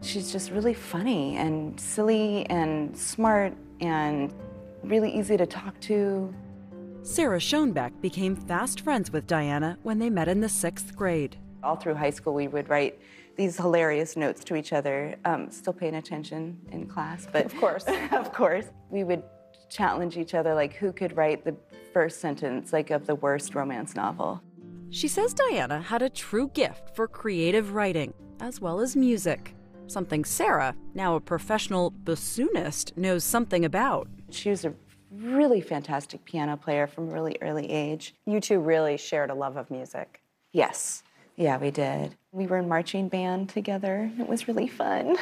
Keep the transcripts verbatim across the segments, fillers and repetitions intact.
She's just really funny and silly and smart and really easy to talk to. Sarah Schoenbeck became fast friends with Diana when they met in the sixth grade. All through high school, we would write these hilarious notes to each other, um, still paying attention in class, but of course, of course. We would challenge each other, like who could write the first sentence, like of the worst romance novel. She says Diana had a true gift for creative writing, as well as music, something Sarah, now a professional bassoonist, knows something about. She was a really fantastic piano player from a really early age. You two really shared a love of music. Yes. Yeah, we did. We were in marching band together. It was really fun.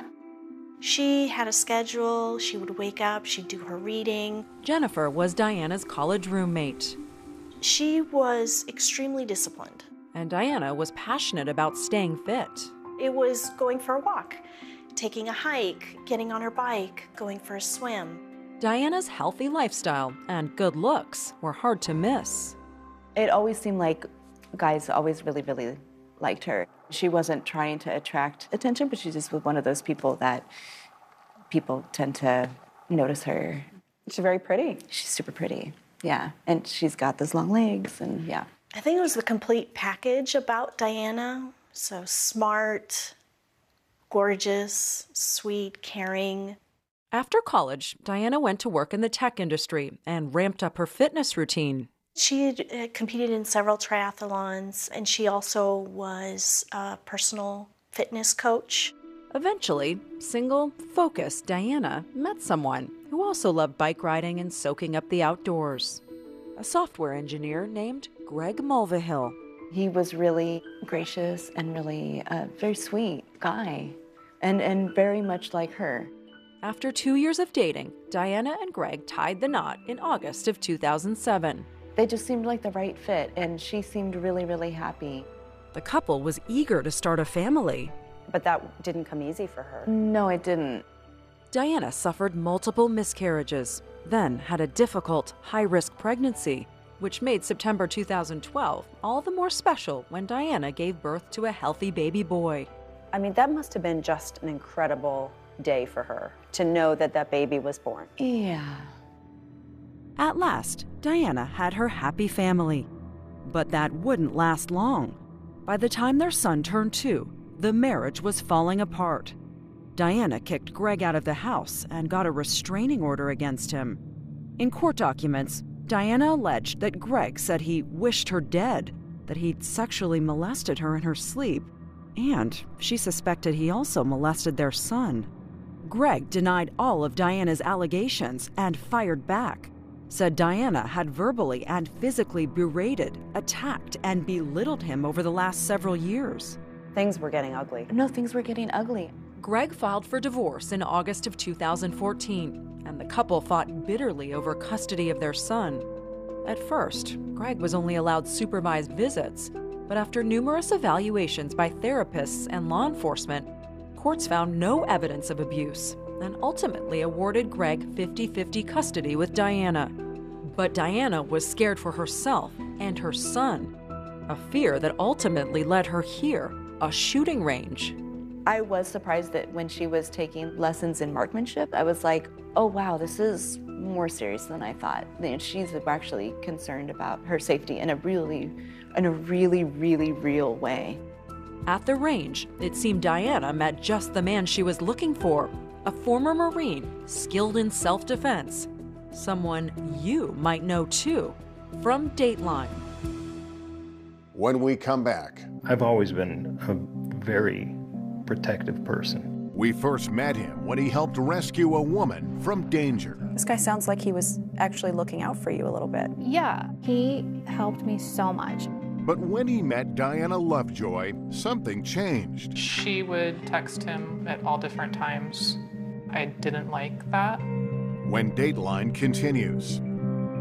She had a schedule. She would wake up, she'd do her reading. Jennifer was Diana's college roommate. She was extremely disciplined. And Diana was passionate about staying fit. It was going for a walk, taking a hike, getting on her bike, going for a swim. Diana's healthy lifestyle and good looks were hard to miss. It always seemed like guys always really, really liked her. She wasn't trying to attract attention, but she just was one of those people that people tend to notice her. She's very pretty. She's super pretty, yeah. And she's got those long legs, and yeah. I think it was the complete package about Diana. So smart, gorgeous, sweet, caring. After college, Diana went to work in the tech industry and ramped up her fitness routine. She had uh, competed in several triathlons, and she also was a personal fitness coach. Eventually, single, focused Diana met someone who also loved bike riding and soaking up the outdoors. A software engineer named Greg Mulvihill. He was really gracious and really a uh, very sweet guy, and, and very much like her. After two years of dating, Diana and Greg tied the knot in August of two thousand seven. They just seemed like the right fit, and she seemed really, really happy. The couple was eager to start a family. But that didn't come easy for her. No, it didn't. Diana suffered multiple miscarriages, then had a difficult, high-risk pregnancy, which made September two thousand twelve all the more special when Diana gave birth to a healthy baby boy. I mean, that must have been just an incredible day for her, to know that that baby was born. Yeah. At last, Diana had her happy family. But that wouldn't last long. By the time their son turned two, the marriage was falling apart. Diana kicked Greg out of the house and got a restraining order against him. In court documents, Diana alleged that Greg said he wished her dead, that he'd sexually molested her in her sleep, and she suspected he also molested their son. Greg denied all of Diana's allegations and fired back, said Diana had verbally and physically berated, attacked, and belittled him over the last several years. Things were getting ugly. No, things were getting ugly. Greg filed for divorce in August of two thousand fourteen, and the couple fought bitterly over custody of their son. At first, Greg was only allowed supervised visits, but after numerous evaluations by therapists and law enforcement, courts found no evidence of abuse and ultimately awarded Greg fifty-fifty custody with Diana. But Diana was scared for herself and her son, a fear that ultimately led her here, a shooting range. I was surprised that when she was taking lessons in marksmanship, I was like, oh wow, this is more serious than I thought. You know, she's actually concerned about her safety in a really, in a really, really real way. At the range, it seemed Diana met just the man she was looking for, a former Marine skilled in self-defense. Someone you might know too, from Dateline. When we come back. I've always been a very protective person. We first met him when he helped rescue a woman from danger. This guy sounds like he was actually looking out for you a little bit. Yeah, he helped me so much. But when he met Diana Lovejoy, something changed. She would text him at all different times. I didn't like that. When Dateline continues.